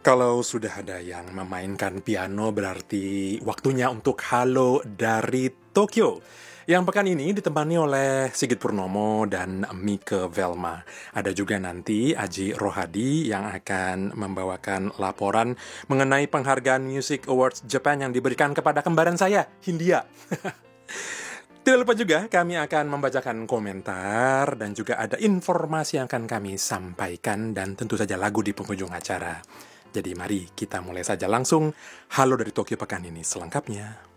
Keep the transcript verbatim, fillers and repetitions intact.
Kalau sudah ada yang memainkan piano, berarti waktunya untuk Halo dari Tokyo. Yang pekan ini ditemani oleh Sigit Purnomo dan Mike Velma. Ada juga nanti Aji Rohadi yang akan membawakan laporan mengenai penghargaan Music Awards Japan yang diberikan kepada kembaran saya, Hindia. Tidak lupa juga kami akan membacakan komentar dan juga ada informasi yang akan kami sampaikan dan tentu saja lagu di penghujung acara. Jadi mari kita mulai saja langsung Halo dari Tokyo pekan ini selengkapnya.